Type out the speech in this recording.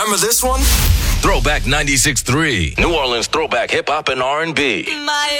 Remember this one? Throwback 96.3. New Orleans throwback hip hop and R&B.